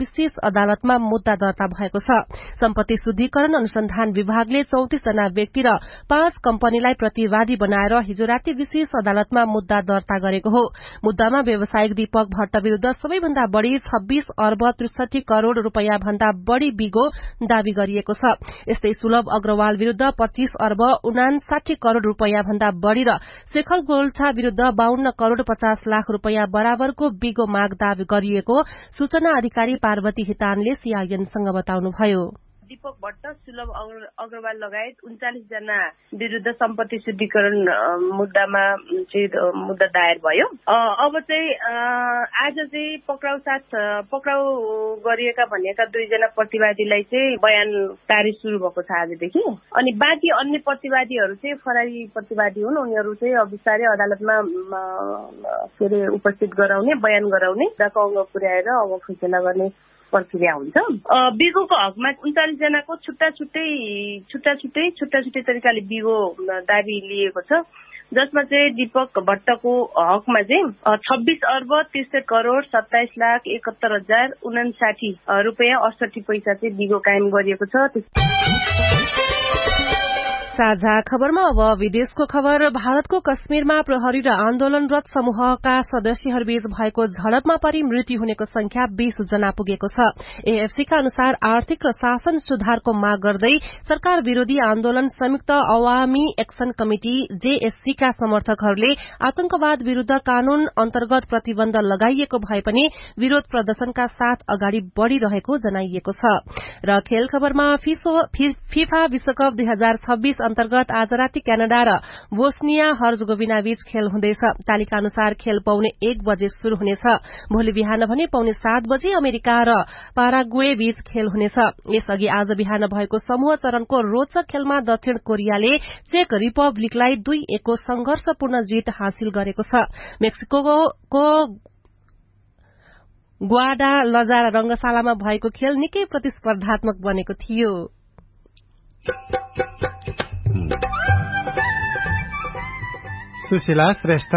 विशेष अदालतमा मुद्दा दर्ता भएको छ। सम्पत्ति शुद्धिकरण अनुसन्धान विभागले 34 जना व्यक्ति र 5 कम्पनीलाई प्रतिवादी बनाएर हिजो राति विशेष अदालतमा मुद्दा दर्ता गरेको हो। मुद्दामा व्यावसायिक दीपक भट्ट विरूद्ध सबैभन्दा बढ़ी 26 अर्ब 63 करोड़ रूपैयाँ भन्दा बढ़ी बिगो दावी गरिएको छ। यस्तै सुलभ अग्रवाल विरूद्ध 25 अर्ब 59 करोड़ रूपैयाँ भन्दा बढ़ी र शेखर गोल्छा विरूद्ध 52 करोड़ 50 लाख रूपैयाँ बराबरको बिगो माग दावी गरिएको सूचना अधिकारी पार्वती हितानले सीआईएनसँग बताउनुभयो। दीपक भट्ट, सुलभ अग्रवाल लगायत 39 जना विरूद्ध सम्पत्ति शुद्धिकरण मुद्दामा मुद्दा दायर भयो। अब चाहिँ आज चाहिँ पक्राउ गरिएका भनिएका 2 जना प्रतिवादीलाई चाहिँ बयान तारिख शुरू भएको छ आजदेखि। अनि बाँकी अन्य प्रतिवादीहरू चाहिँ फरारी प्रतिवादी हुन्। उनीहरू चाहिँ अब बिस्तारै अदालतमा उपस्थित गराउने, बयान गराउने, अङ्ग पुर्याएर अब फैसला गर्ने प्रक्रिया हुन्छ। बिगोको हकमा 39 जनाको छुट्टा छुट्टै तरिकाले बिगो दाबी लिएको छ, जसमा चाहिँ दीपक भट्टको हकमा चाहिँ 26 अर्ब 63 करोड़ 27 लाख 71 हजार 59 रुपैयाँ 68 पैसा चाहिँ बिगो कायम गरिएको छ। साझा खबरमा अब विदेशको खबर। भारतको कश्मीरमा प्रहरी र आन्दोलनरत समूहका सदस्यहरूबीच भएको झडपमा परि मृत्यु हुनेको संख्या 20 जना पुगेको छ। एएफसीका अनुसार आर्थिक र शासन सुधारको माग गर्दै सरकार विरोधी आन्दोलन संयुक्त अवामी एक्सन कमिटी जेएससीका समर्थकहरूले आतंकवाद विरूद्ध कानून अन्तर्गत प्रतिबन्ध लगाइएको भए पनि विरोध प्रदर्शनका साथ अगाडि बढ़िरहेको जनाइएको छ। र खेल खबरमा फिफा विश्वकप 2026 अन्तर्गत आज राति क्यानाडा र बोस्निया हर्जगोभिना बीच खेल हुँदैछ। तालिका अनुसार खेल पौने 1 बजे शुरू हुनेछ। भोलि बिहान भने पौने 7 बजे अमेरिका र पाराग्वे बीच खेल हुनेछ। यसअघि आज बिहान भएको समूह चरणको रोचक खेलमा दक्षिण कोरियाले चेक रिपब्लिकलाई 2-1 को संघर्षपूर्ण जीत हासिल गरेको छ। मेक्सिकोको ग्वाडालजारा रंगशालामा भएको खेल निकै प्रतिस्पर्धात्मक बनेको थियो। सुशीला श्रेष्ठ।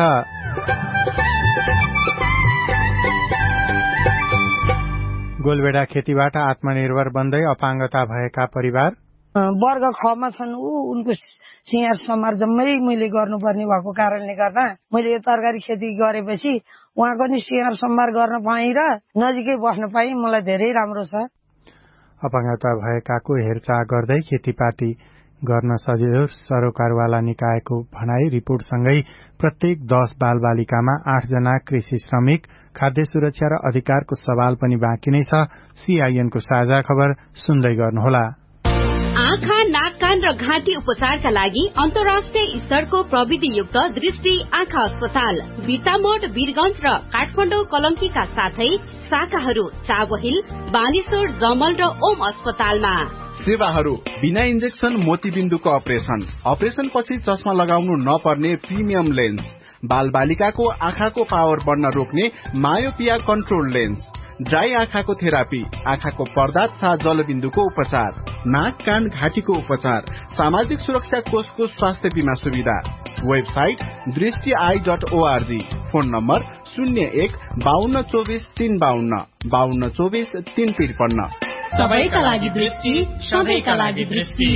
गोलबेडा खेतीबाट आत्मनिर्भर बन्दै अपाङ्गता भएका परिवार वर्ग खमा छन्। उनको सिंगार समार जम्मै मैले गर्नुपर्ने भएको कारणले गर्दा मैले यो तरकारी खेती गरेपछि उहाँको नि सिंगार समार गर्न पाएँ र नजिकै बस्न पाएँ। मलाई धेरै राम्रो छ। अपाङ्गता भएकाको हेरचाह गर्दै खेतीपाती गर्न सजिलो सरोकारवाला निकायको भनाई रिपोर्टसँगै प्रत्येक 10 बालबालिकामा 8 जना कृषि श्रमिक, खाद्य सुरक्षा र अधिकारको सवाल पनि बाँकी नै छ। सीआईएनको साझा खबर सुन्दै गर्नुहोला। आँखा, नाक, कान र घाँटी उपचारका लागि अन्तर्राष्ट्रिय स्तरको प्रविधियुक्त दृष्टि आँखा अस्पताल बिर्तामोड, वीरगंज र काठमाडौँ कलंकीका साथै शाखाहरू चाबहिल, बानेश्वर, जमल र ओम अस्पतालमा। सेवाहरू बिना इन्जेक्सन मोतीबिन्दुको अपरेशन पछि चस्मा लगाउनु नपर्ने प्रिमियम लेन्स, बालबालिकाको आँखाको पावर बढ्न रोक्ने मायोपिया कन्ट्रोल लेन्स, ड्राई आँखाको थेरापी, आँखाको पर्दा तथा जलबिन्दुको उपचार, नाक, कान, घाँटीको उपचार, सामाजिक सुरक्षा कोषको स्वास्थ्य बीमा सुविधा। वेबसाइट दृष्टि.org। Phone number 01 52 24 352 52 24 353। सबैका लागि दृष्टि, सबैका लागि दृष्टि।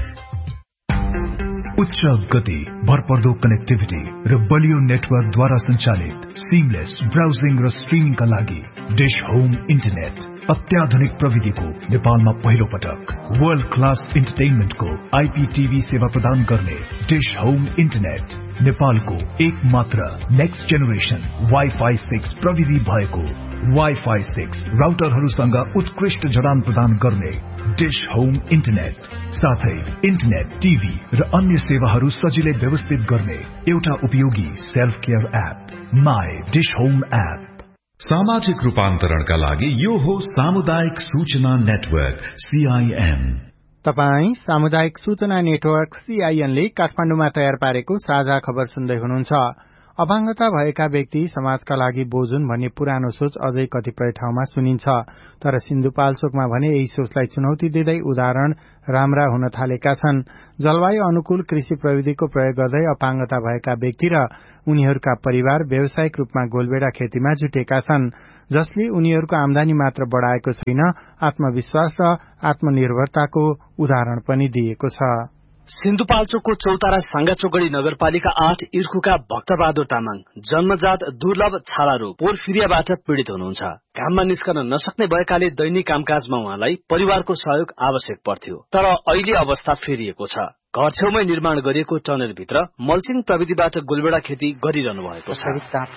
उच्च गति, भरपर्दो कनेक्टिभिटी र बलियो नेटवर्कद्वारा सञ्चालित सिमलेस ब्राउजिङ र स्ट्रिमिङका लागि डिश होम इन्टरनेट। अत्याधुनिक प्रविधिको नेपालमा पहिलो पटक वर्ल्ड क्लास इन्टरटेनमेन्टको आइपीटीभी सेवा प्रदान गर्ने डिश होम इन्टरनेट नेपालको एक मात्र नेक्स्ट जेनेरेसन वाइफाई 6 प्रविधि भएको वाइफाई 6 राउटरहरूसँग उत्कृष्ट जडान प्रदान गर्ने डिश होम इन्टरनेट, साथै इन्टरनेट, टिभी र अन्य सेवाहरू सजिलै व्यवस्थित गर्ने एउटा उपयोगी self care app my dish home app. सामाजिक रूपान्तरणका लागि यो हो सामुदायिक सूचना नेटवर्क सीआईएन। तपाई सामुदायिक सूचना नेटवर्क सीआईएनले काठमाडौँमा तयार पारेको साझा खबर सुन्दै हुनुहुन्छ। अपाङ्गता भएका व्यक्ति समाजका लागि बोझ हुन् भन्ने पुरानो सोच अझै कतिपय ठाउँमा सुनिन्छ। तर सिन्धुपाल्चोकमा भने यही सोचलाई चुनौती दिँदै उदाहरण राम्रा हुन थालेका छन्। जलवायु अनुकूल कृषि प्रविधिको प्रयोग गर्दै अपाङ्गता भएका व्यक्ति र उनीहरूका परिवार व्यावसायिक रूपमा गोलबेडा खेतीमा जुटेका छन्, जसले उनीहरूको आमदानी मात्र बढ़ाएको छैन, आत्मविश्वास र आत्मनिर्भरताको उदाहरण पनि दिएको छ। सिन्धुपाल्चोकको चौतारा सांगाचोगढ़ी नगरपालिका 8 इर्खुका भक्तबहादुर तामाङ जन्मजात दुर्लभ छाला रोग पोर्फिरियाबाट पीड़ित हुनुहुन्छ। घाममा निस्कन नसक्ने भएकाले दैनिक कामकाजमा उहाँलाई परिवारको सहयोग आवश्यक पर्थ्यो। तर अहिले अवस्था फेरिएको छ। घर छेउमै निर्माण गरिएको टनलभित्र मल्चिङ प्रविधिबाट गोलबेडा खेती गरिरहनु भएको छ।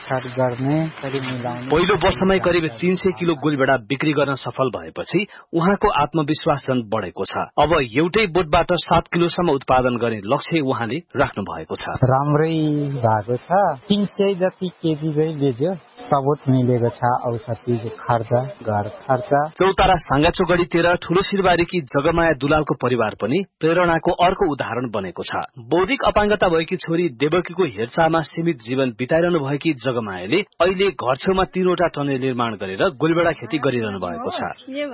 पहिलो वर्षमै करिब 300 किलो गोलबेडा बिक्री गर्न सफल भएपछि उहाँको आत्मविश्वास झन बढेको छ। अब एउटै बोटबाट 7 किलोसम्म उत्पादन गर्ने लक्ष्य उहाँले राख्नु भएको छ। राम्रै भएको छ। 300 जति केजी बेच्यो, सबुत मिलेको छ। औषधि खर्च, घर खर्च। चौतारा सांगाचोगढ़ी 13 ठूलो सिरबारीकी जगमाया दुलालको परिवार पनि प्रेरणाको अर्को उदाहरण बनेको छ। बौद्धिक अपाङ्गता भएकी छोरी देवकीको हेरचाहमा सीमित जीवन बिताइरहनु भएकी जगमायाले अहिले घर छेउमा 3वटा टनल निर्माण गरेर गोलबेडा खेती गरिरहनु भएको छ।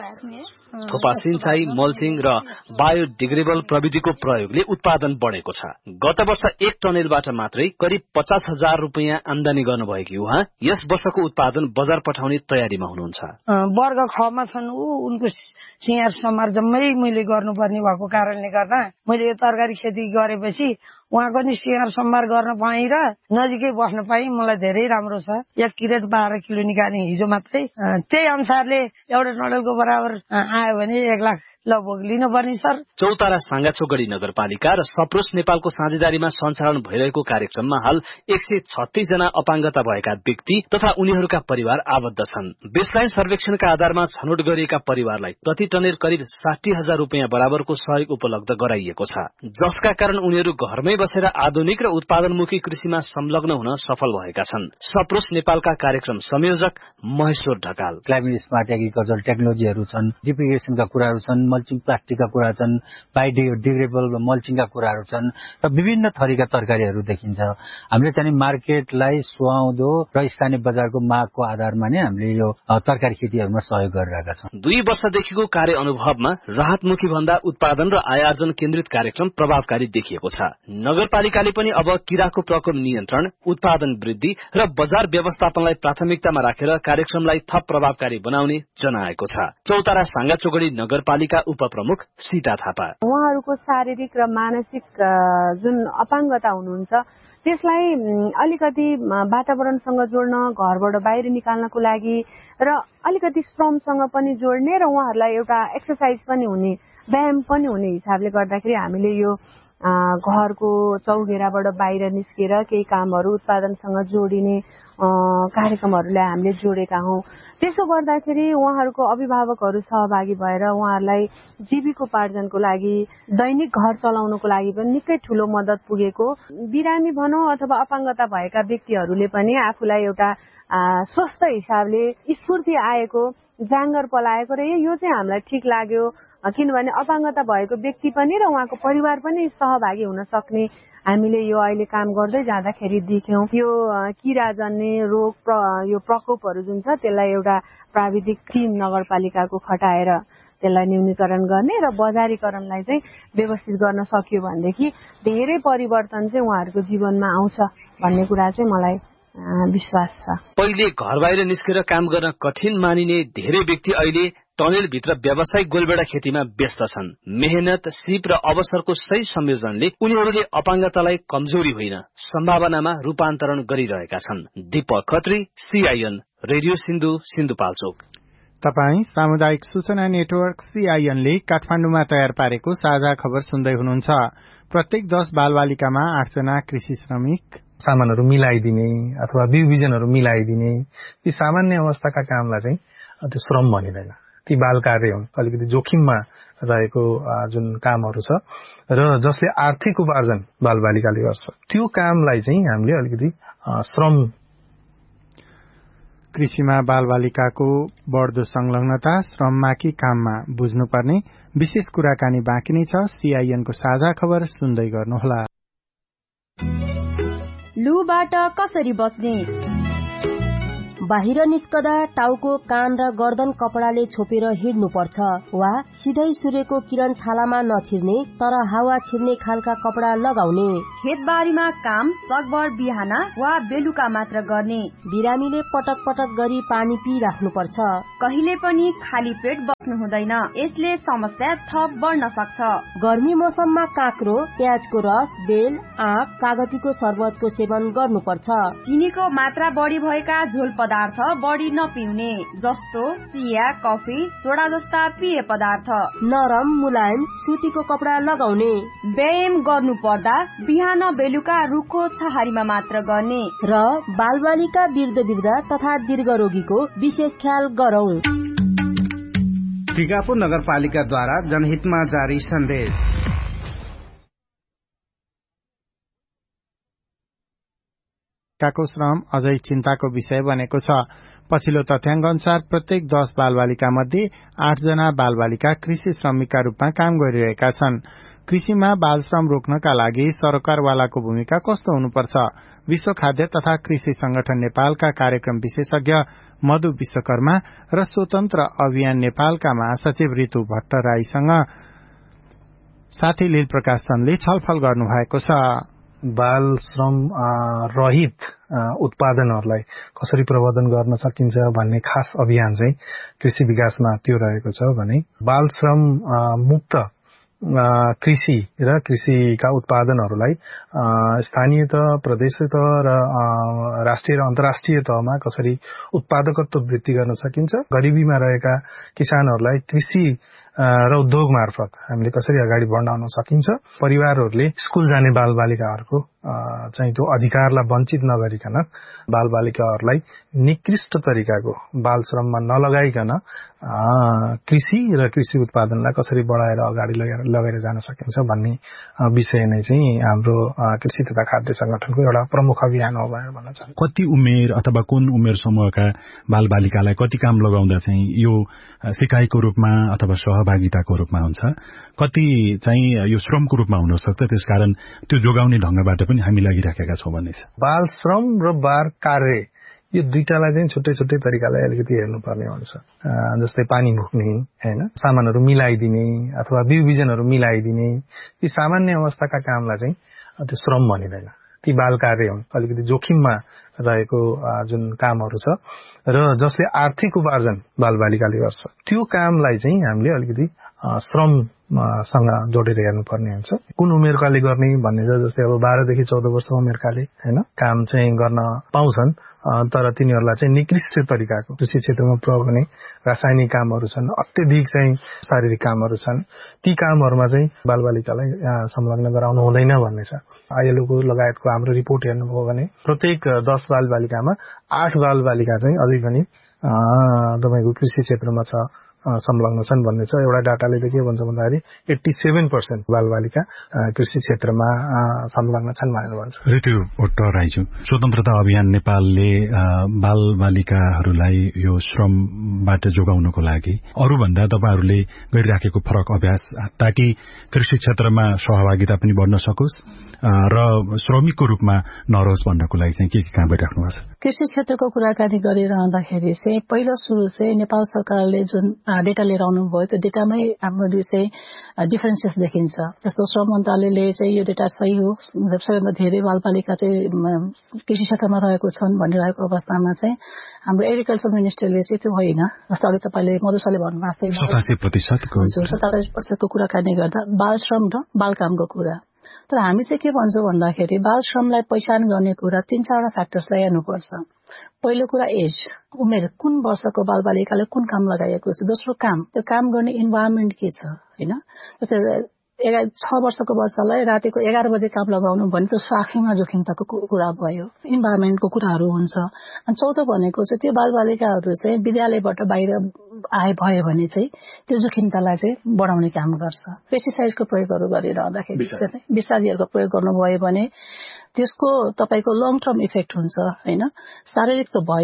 थोपा सिंचाई, मल्चिङ र बायोडिग्रेडेबल प्रविधिको प्रयोगले उत्पादन बढेको छ। गत वर्ष 1 टनलबाट मात्रै करिब 50,000 रुपैयाँ आमदानी गर्नुभएकी उहाँ यस वर्षको उत्पादन बजार पठाउने तयारीमा हुनुहुन्छ। वर्ग खमा छन् उनको सिंगार समार जम्मै मैले गर्नुपर्ने भएको कारणले गर्दा मैले यो तरकारी खेती गरेपछि उहाँको नि सिंगार सम्भार गर्न पाएँ र नजिकै बस्न पाएँ। मलाई धेरै राम्रो छ। 1 किरेट 12 किलो निकाल्ने हिजो मात्रै। त्यही अनुसारले एउटा नडलको बराबर आयो भने 1 लाख लगभग लिनुपर्ने सर। चौतारा सांगाचोगढ़ी नगरपालिका र सप्रोस नेपालको साझेदारीमा सञ्चालन भइरहेको कार्यक्रममा हाल 136 जना अपाङ्गता भएका व्यक्ति तथा उनीहरूका परिवार आबद्ध छन्। बेसलाइन सर्वेक्षणका आधारमा छनौट गरिएका परिवारलाई प्रति टनेल करिब 60,000 रुपैयाँ बराबरको सहयोग उपलब्ध गराइएको छ, जसका कारण उनीहरू घरमै बसेर आधुनिक र उत्पादनमुखी कृषिमा संलग्न हुन सफल भएका छन्। सप्रोस नेपालका कार्यक्रम संयोजक Maheshwar Dhakal. Climate smart agriculture टेक्नोलोजीहरू छन्, डिप्रिगेसनका कुराहरू छन्, मल्चिङ प्लास्टिकका कुरा छन्, बायोडिग्रेडेबल मल्चिङका कुराहरू छन् र विभिन्न थरीका तरकारीहरू देखिन्छ। हामीले चाहिँ मार्केटलाई सुहाउँदो र स्थानीय बजारको मागको आधारमा नै हामीले यो तरकारी खेतीहरूमा सहयोग गरिरहेका छौँ। 2 वर्षदेखिको कार्य अनुभवमा राहतमुखी भन्दा उत्पादन र आय आर्जन केन्द्रित कार्यक्रम प्रभावकारी देखिएको छ। नगरपालिकाले पनि अब किराको प्रकोप नियन्त्रण, उत्पादन वृद्धि र बजार व्यवस्थापनलाई प्राथमिकतामा राखेर कार्यक्रमलाई थप प्रभावकारी बनाउने जनाएको छ। चौतारा सांगाचोगढ़ी नगरपालिका उपप्रमुख सीता थापा। उहाँहरूको शारीरिक र मानसिक जुन अपाङ्गता हुनुहुन्छ त्यसलाई अलिकति वातावरणसँग जोड्न, घरबाट बाहिर निकाल्नको लागि र अलिकति श्रमसँग पनि जोड्ने र उहाँहरूलाई एउटा एक्सर्साइज पनि हुने, व्यायाम पनि हुने हिसाबले गर्दाखेरि हामीले यो घरको चौघेराबाट बाहिर निस्केर केही कामहरू उत्पादनसँग जोडिने कार्यक्रमहरूलाई हामीले जोडेका हौं। त्यसो गर्दाखेरि उहाँहरूको अभिभावकहरू सहभागी भएर उहाँहरूलाई जीविकोपार्जनको लागि, दैनिक घर चलाउनको लागि पनि निकै ठूलो मद्दत पुगेको। बिरामी भनौं अथवा अपाङ्गता भएका व्यक्तिहरूले पनि आफूलाई एउटा स्वस्थ हिसाबले स्फूर्ति आएको, जाँगर पलाएको र यो चाहिँ हामीलाई ठिक लाग्यो। किनभने अपाङ्गता भएको व्यक्ति पनि र उहाँको परिवार पनि सहभागी हुन सक्ने हामीले यो अहिले काम गर्दै जाँदाखेरि देख्यौं। यो किरा जन्ने रोग यो प्रकोपहरू जुन छ त्यसलाई एउटा प्राविधिक टिम नगरपालिकाको खटाएर त्यसलाई न्यूनीकरण गर्ने र बजारीकरणलाई चाहिँ व्यवस्थित गर्न सकियो भनेदेखि धेरै परिवर्तन चाहिँ उहाँहरूको जीवनमा आउँछ भन्ने कुरा चाहिँ मलाई विश्वास छ। पहिले घर बाहिर निस्केर काम गर्न कठिन मानिने धेरै व्यक्ति अहिले टनेलभित्र व्यावसायिक गोलबेडा खेतीमा व्यस्त छन्। मेहनत, सिप र अवसरको सही संयोजनले उनीहरूले अपाङ्गतालाई कमजोरी होइन, सम्भावनामा रूपान्तरण गरिरहेका छन्। Deepak Khatri, CIN, radio Sindhu, Sindhupalchok. तपाई सामुदायिक सूचना नेटवर्क CIN ले काठमाडौँमा तयार पारेको साझा खबर सुन्दै हुनुहुन्छ। प्रत्येक 10 बालबालिकामा 8 जना कृषि श्रमिक सामानहरू मिलाइदिने अथवा बिउ बिजनहरू मिलाइदिने, ती सामान्य अवस्थाका कामलाई चाहिँ त्यो श्रम भनिँदैन। ती बाल कार्य हुन्, अलिकति जोखिममा रहेको जुन कामहरू छ र जसले आर्थिक उपार्जन बालबालिकाले गर्छ, त्यो कामलाई चाहिँ हामीले अलिकति श्रम। कृषिमा बालबालिकाको बढ्दो संलग्नता श्रममा कि काममा बुझ्नुपर्ने विशेष कुराकानी बाँकी नै छ। CIN को साझा खबर सुन्दै गर्नुहोला। लुबाट कसरी बच्ने? बाहिर निस्कदा टाउको, कान र गर्दन कपडाले छोपेर हिँड्नुपर्छ वा सिधै सूर्यको किरण छालामा नछिर्ने तर हावा छिर्ने खालका कपडा लगाउने। खेतबारीमा काम सकभर बिहान वा बेलुका मात्र गर्ने। बिरामीले पटक पटक गरी पानी पिइराख्नुपर्छ। कहिले पनि खाली पेट बस्नु हुँदैन, यसले समस्या थप बढ्न सक्छ। गर्मी मौसममा काँक्रो, प्याजको रस, बेल, आँप, कागतीको शरबतको सेवन गर्नुपर्छ। चिनीको मात्रा बढी भएका झोल पदार्थ बढी नपिउने, जस्तो चिया, कफी, सोडा जस्ता पेय पदार्थ। नरम मुलायम सुतीको कपडा लगाउने। व्यायाम गर्नु पर्दा बिहान बेलुका रुखो छहारीमा मात्र गर्ने र बालबालिका, वृद्ध तथा दीर्घ रोगीको विशेष ख्याल गरौं। टिकापुर नगरपालिकाद्वारा जनहितमा जारी सन्देश। को श्रम अझै चिन्ताको विषय बनेको छ। पछिल्लो तथ्याङ्क अनुसार प्रत्येक 10 बालबालिका मध्ये 8 जना बालबालिका कृषि श्रमिकका रूपमा काम गरिरहेका छन्। कृषिमा बाल श्रम रोक्नका लागि सरकारवालाको भूमिका कस्तो हुनुपर्छ? विश्व खाद्य तथा कृषि संगठन नेपालका कार्यक्रम विशेषज्ञ मधु विश्वकर्मा र स्वतन्त्र अभियान नेपालका महासचिव ऋतु भट्टराईसँग साथी लील प्रकाश चन्दले छलफल गर्नु भएको छ। बाल श्रम रहित उत्पादनहरूलाई कसरी प्रवर्धन गर्न सकिन्छ भन्ने खास अभियान चाहिँ कृषि विकासमा त्यो रहेको छ भने बाल श्रम मुक्त कृषि र कृषिका उत्पादनहरूलाई स्थानीय तह, प्रदेश तह र राष्ट्रिय र अन्तर्राष्ट्रिय तहमा कसरी उत्पादकत्व वृद्धि गर्न सकिन्छ, गरिबीमा रहेका किसानहरूलाई कृषि र उद्योग मार्फत हामीले कसरी अगाडि बढाउन सकिन्छ, परिवारहरूले स्कुल जाने बालबालिकाहरूको चाहिँ त्यो अधिकारलाई वञ्चित नगरिकन बालबालिकाहरूलाई निकृष्ट तरिकाको बाल श्रममा नलगाइकन कृषि र कृषि उत्पादनलाई कसरी बढाएर अगाडि लगेर जान सकिन्छ भन्ने विषय नै चाहिँ हाम्रो कृषि तथा खाद्य संगठनको एउटा प्रमुख अभियान हो भनेर भन्न चाहन्छु। कति उमेर अथवा कुन उमेर समूहका बालबालिकालाई कति काम लगाउँदा चाहिँ यो सिकाइको रूपमा अथवा सहभागिताको रूपमा हुन्छ, कति चाहिँ यो श्रमको रूपमा हुन सक्छ, त्यसकारण त्यो जोगाउने ढंगबाट पनि हामी लागिराखेका छौं भन्ने छ। बाल श्रम र बाल कार्य यो दुईटालाई चाहिँ छुट्टै छुट्टै तरिकाले अलिकति हेर्नुपर्ने हुन्छ। जस्तै पानी भुक्ने, हैन, सामानहरू मिलाइदिने अथवा बिउ बिजनहरू मिलाइदिने, यी सामान्य अवस्थाका कामलाई चाहिँ त्यो श्रम भनिदैन, ती बाल कार्य हुन्। अलिकति जोखिममा रहेको जुन कामहरू छ र जसले आर्थिक उपार्जन बालबालिकाले गर्छ, त्यो कामलाई चाहिँ हामीले अलिकति श्रमसँग जोडेर हेर्नुपर्ने हुन्छ। कुन उमेरकाले गर्ने भन्ने छ, जस्तै अब 12 देखि 14 वर्ष उमेरकाले हैन काम चाहिँ गर्न पाउँछन्, तर तिनीहरूलाई चाहिँ निकृष्ट तरिकाको कृषि क्षेत्रमा प्रयोग हुने रासायनिक कामहरू छन्, अत्यधिक चाहिँ शारीरिक कामहरू छन्, ती कामहरूमा चाहिँ बालबालिकालाई संलग्न गराउनु हुँदैन भन्ने छ। आईएलओको लगायतको हाम्रो रिपोर्ट हेर्नुभयो भने प्रत्येक 10 बालबालिकामा 8 बालबालिका चाहिँ अझै पनि तपाईको कृषि क्षेत्रमा छ, संलग्न छन् भन्ने छ। एउटा डाटाले के भन्छ भन्दाखेरि 87% बालबालिका कृषि क्षेत्रमा संलग्न छन् भनेर भन्छ। ऋतु भट्टराईज्यू, स्वतन्त्रता अभियान नेपालले बालबालिकाहरूलाई यो श्रमबाट जोगाउनको लागि अरु भन्दा तपाईहरुले गरिराखेको फरक अभ्यास ताकि कृषि क्षेत्रमा सहभागिता पनि बढ्न सकोस् र श्रमिकको रूपमा नरहोस् भन्नको लागि चाहिँ के काम गरिराख्नु भएको छ? कृषि क्षेत्रको कुराकानी गरिरहँदाखेरि चाहिँ पहिलो सुरु चाहिँ नेपाल सरकारले जुन डेटा लिएर आउनुभयो त्यो डेटामै हाम्रो चाहिँ डिफरेन्सेस देखिन्छ। जस्तो श्रम मन्त्रालयले चाहिँ यो डेटा सही हो, सबैभन्दा धेरै बालबालिका चाहिँ कृषि क्षेत्रमा रहेको छन् भनिरहेको अवस्थामा चाहिँ हाम्रो एग्रिकल्चर मिनिस्टरले चाहिँ त्यो होइन, जस्तो अघि तपाईले मधुसरले भन्नुभएको 87% को कुराकानी गर्दा बाल श्रम र बाल कामको कुरा। तर हामी चाहिँ के भन्छौँ भन्दाखेरि बाल श्रमलाई पहिचान गर्ने कुरा 3-4 फ्याक्टर्सलाई हेर्नुपर्छ। पहिलो कुरा एज, उमेर, कुन वर्षको बालबालिकाले कुन काम लगाइएको छ। दोस्रो काम, त्यो काम गर्ने इन्भाइरोमेन्ट के छ, हैन। जस्तै 6 वर्षको बच्चालाई रातिको 11 बजे काम लगाउनु भने त्यो आफैमा जोखिमताको कुरा भयो, इन्भाइरोमेन्टको कुराहरू हुन्छ। अनि चौथो भनेको चाहिँ त्यो बालबालिकाहरू चाहिँ विद्यालयबाट बाहिर भयो भने चाहिँ त्यो जोखिमतालाई चाहिँ बढाउने काम गर्छ। पेस्टिसाइडको प्रयोगहरू गरिरहँदाखेरि विषादीहरूको प्रयोग गर्नुभयो भने त्यसको तपाईको लङ टर्म इफेक्ट हुन्छ, हैन। शारीरिक त भयो,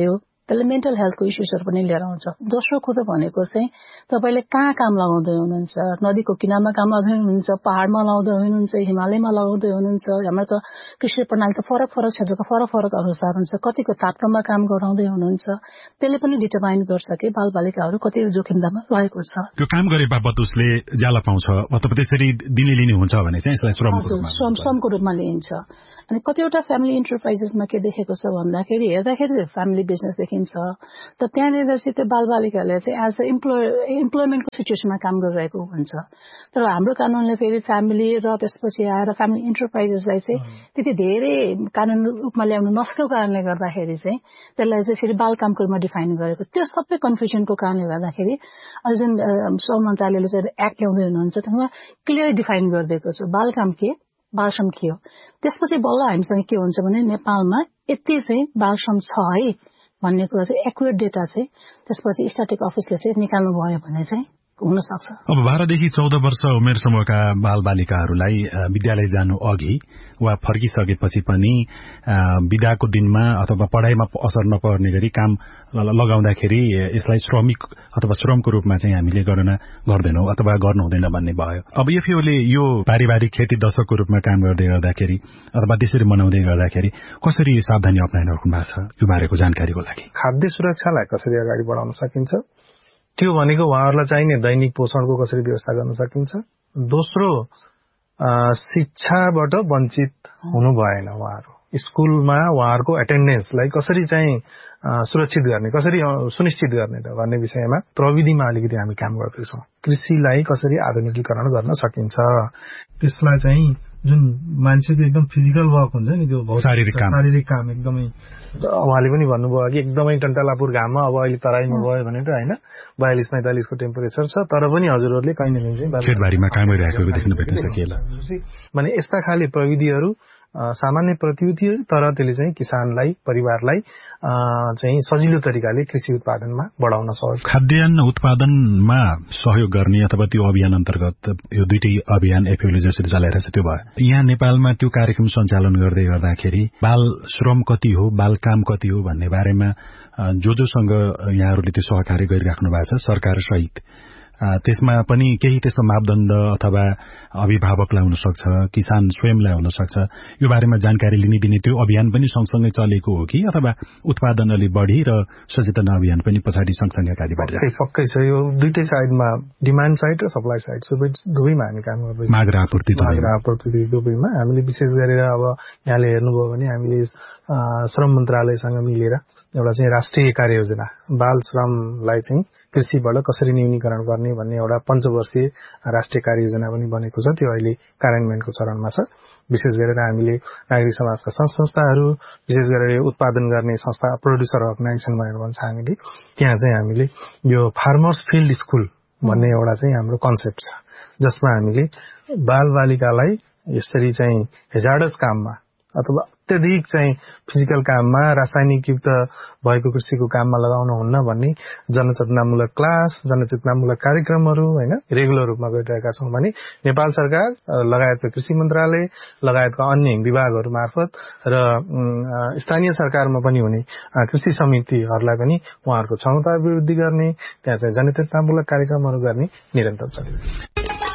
त्यसले मेन्टल हेल्थको इस्युजहरू पनि लिएर आउँछ। दोस्रो कुरो भनेको चाहिँ तपाईँले कहाँ काम लगाउँदै हुनुहुन्छ, नदीको किनारमा काम लगाउँदै हुनुहुन्छ, पहाडमा लगाउँदै हुनुहुन्छ, हिमालयमा लगाउँदै हुनुहुन्छ। हाम्रो त कृषि प्रणाली त फरक फरक क्षेत्रको फरक फरक अनुसार हुन्छ। कतिको तापक्रममा काम गराउँदै हुनुहुन्छ, त्यसले पनि डिटरमाइन गर्छ कि बालबालिकाहरू कति जोखिमदामा रहेको छ। त्यो काम गरे बापत उसले ज्याला पाउँछ अथवा त्यसरी दिने लिने हुन्छ भने चाहिँ यसलाई श्रमको रूपमा लिइन्छ। अनि कतिवटा फ्यामिली इन्टरप्राइजेसमा के देखेको छ भन्दाखेरि हेर्दाखेरि फ्यामिली बिजनेस देखिन्छ, त त्यहाँनिर चाहिँ त्यो बालबालिकाले चाहिँ एज अ इम्प्लोइमेन्टको सिचुएसनमा काम गरिरहेको हुन्छ। तर हाम्रो कानूनले फेरि फ्यामिली र त्यसपछि आएर फ्यामिली इन्टरप्राइजेसलाई चाहिँ त्यति धेरै कानून रूपमा ल्याउनु नसकेको कारणले गर्दाखेरि चाहिँ त्यसलाई चाहिँ फेरि बाल कामको रूपमा डिफाइन गरेको। त्यो सबै कन्फ्युजनको कारणले गर्दाखेरि अझ जुन श्रम मन्त्रालयले चाहिँ एक्ट ल्याउँदै हुनुहुन्छ त्यसमा क्लियर डिफाइन गरिदिएको छ बाल काम के बालश्रम के हो। त्यसपछि बल्ल हामीसँग के हुन्छ भने नेपालमा यति चाहिँ बालश्रम छ है भन्ने कुरा चाहिँ एक्युरेट डेटा चाहिँ त्यसपछि स्ट्याटिक अफिसले चाहिँ निकाल्नु भयो भने चाहिँ हुन सक्छ। अब 12 देखि 14 वर्ष उमेर समूहका बालबालिकाहरूलाई विद्यालय जानु अघि वा फर्किसकेपछि पनि बिदाको दिनमा अथवा पढाइमा असर नपर्ने गरी काम लगाउँदाखेरि यसलाई श्रमिक अथवा श्रमको रूपमा चाहिँ हामीले गणना गर्दैनौं अथवा गर्नु हुँदैन भन्ने भयो। अब एफएओले यो पारिवारिक खेती दशकको रूपमा काम गर्दै गर्दाखेरि अथवा त्यसरी मनाउँदै गर्दाखेरि कसरी सावधानी अपनाइराख्नु भएको छ यो बारेको जानकारीको लागि? खाद्य सुरक्षालाई कसरी अगाडि बढाउन सकिन्छ त्यो भनेको उहाँहरूलाई चाहिने दैनिक पोषणको कसरी व्यवस्था गर्न सकिन्छ। दोस्रो शिक्षाबाट वञ्चित हुनु भएन, उहाँहरू स्कुलमा उहाँहरूको एटेन्डेन्सलाई कसरी चाहिँ सुरक्षित गर्ने, कसरी सुनिश्चित गर्ने त भन्ने विषयमा प्रविधिमा अलिकति हामी काम गर्दैछौँ। कृषिलाई कसरी आधुनिकीकरण गर्न सकिन्छ, त्यसलाई चाहिँ जुन मान्छेको एकदम फिजिकल वर्क हुन्छ नि त्यो शारीरिक काम एकदमै उहाँले पनि भन्नुभयो कि एकदमै टन्टालापुर घाममा अब अहिले तराईमा भयो भनेर होइन 42-45 को टेम्परेचर छ तर पनि हजुरहरूले कहीँ न कहीँ चाहिँ खेतबारीमा काम गरिरहेको देख्न भेट्न सकिएला। माने यस्ता खाले प्रविधिहरू सामान्य प्रविधि तर त्यसले चाहिँ किसानलाई परिवारलाई चाहिँ सजिलो तरिकाले कृषि उत्पादनमा बढाउन सक्छ। खाद्यान्न उत्पादनमा सहयोग गर्ने अथवा त्यो अभियान अन्तर्गत यो दुईटै अभियान एफएओले जसरी चलाइरहेछ त्यो भयो। यहाँ नेपालमा त्यो कार्यक्रम सञ्चालन गर्दै गर्दाखेरि बाल श्रम कति हो, बाल काम कति हो भन्ने बारेमा जोसँग यहाँहरूले त्यो सहकार्य गरिराख्नु भएको छ सरकार सहित, त्यसमा पनि केही त्यस्तो मापदण्ड अथवा अभिभावकलाई हुन सक्छ, किसान स्वयंलाई हुन सक्छ, यो बारेमा जानकारी लिने दिने त्यो अभियान पनि सँगसँगै चलेको हो कि अथवा उत्पादन अलि बढी र सचेतना अभियान पनि पछाडि सँगसँगै अगाडि बढिरहेको? पक्कै छ, यो दुईटै साइडमा डिमान्ड साइड र सप्लाई साइड दुवैमा हामी काम गर्दैछौँ। माग र आपूर्ति दुवैमा हामीले विशेष गरेर अब यहाँले हेर्नुभयो भने हामीले श्रम मन्त्रालयसँग मिलेर एउटा चाहिँ राष्ट्रिय कार्ययोजना बाल श्रमलाई चाहिँ कृषिबाट कसरी न्यूनीकरण गर्ने भन्ने एउटा पञ्चवर्षीय राष्ट्रिय कार्ययोजना पनि बनेको छ। त्यो अहिले कार्यान्वयनको चरणमा छ। विशेष गरेर हामीले नागरिक समाजका संस्थाहरू विशेष गरेर उत्पादन गर्ने संस्था प्रोड्युसर अर्गनाइजेसन भनेर भन्छ हामीले, त्यहाँ चाहिँ हामीले यो फार्मर्स फिल्ड स्कुल भन्ने एउटा चाहिँ हाम्रो कन्सेप्ट छ जसमा हामीले बालबालिकालाई यसरी चाहिँ हेजार्डस काममा अथवा अत्यधिक चाहिँ फिजिकल काममा रासायनिक युक्त भएको कृषिको काममा लगाउनु हुन्न भन्ने जनचेतनामूलक क्लास जनचेतनामूलक कार्यक्रमहरू होइन रेगुलर रूपमा गरिरहेका छौँ भने नेपाल सरकार लगायतका कृषि मन्त्रालय लगायतका अन्य विभागहरू मार्फत र स्थानीय सरकारमा पनि हुने कृषि समितिहरूलाई पनि उहाँहरूको क्षमता वृद्धि गर्ने त्यहाँ चाहिँ जनचेतनामूलक कार्यक्रमहरू गर्ने निरन्तर चलिरहेको।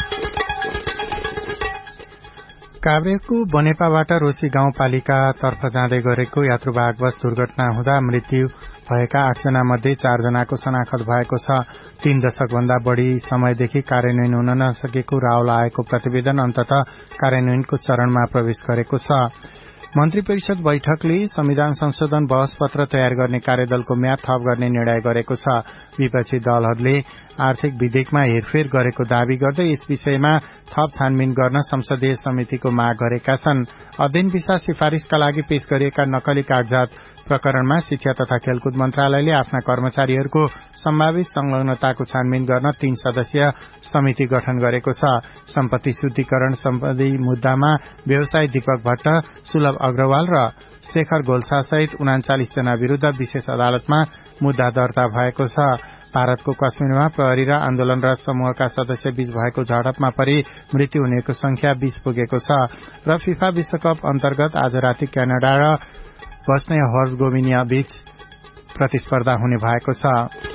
काभ्रेको बनेपाबाट रोशी गाउँपालिकातर्फ जाँदै गरेको यात्रुवाहक बस दुर्घटना हुँदा मृत्यु भएका 8 जना मध्ये 4 जनाको शनाखत भएको छ। 3 दशकभन्दा बढ़ी समयदेखि कार्यान्वयन हुन नसकेको राहुल आएको प्रतिवेदन अन्ततः कार्यान्वयनको चरणमा प्रवेश गरेको छ। मन्त्री परिषद बैठकले संविधान संशोधन बहस पत्र तयार गर्ने कार्यदलको म्याद थप गर्ने निर्णय गरेको छ। विपक्षी दलहरूले आर्थिक विधेयकमा हेरफेर गरेको दावी गर्दै यस विषयमा थप छानबिन गर्न संसदीय समितिको माग गरेका छन्। अध्ययन भिसा सिफारिशका लागि पेश गरिएका नक्कली कागजात प्रकरणमा शिक्षा तथा खेलकुद मन्त्रालयले आफ्ना कर्मचारीहरूको सम्भावित संलग्नताको छानबिन गर्न 3 सदस्यीय समिति गठन गरेको छ। सम्पत्ति शुद्धिकरण सम्बन्धी मुद्दामा व्यवसायी दीपक भट्ट, सुलभ अग्रवाल र शेखर गोल्छा सहित 39 जना विरूद्ध विशेष अदालतमा मुद्दा दर्ता भएको छ। भारतको कश्मीरमा प्रहरी र आन्दोलनरत समूहका सदस्य बीच भएको झडपमा परि मृत्यु हुनेको संख्या 20 पुगेको छ। र फिफा विश्वकप अन्तर्गत आज राति क्यानाडा र बस्ने हर्जगोभिना बीच प्रतिस्पर्धा हुने भएको छ।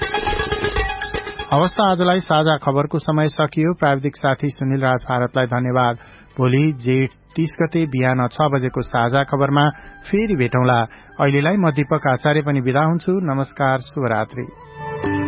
अवस्था आजलाई साझा खबरको समय सकियो। प्राविधिक साथी सुनिल राज भारतलाई धन्यवाद। भोलि जेठ 30 गते बिहान 6 बजेको साझा खबरमा फेरि भेटौँला। अहिलेलाई म दीपक आचार्य पनि बिदा हुन्छु। नमस्कार, शुभरात्रि।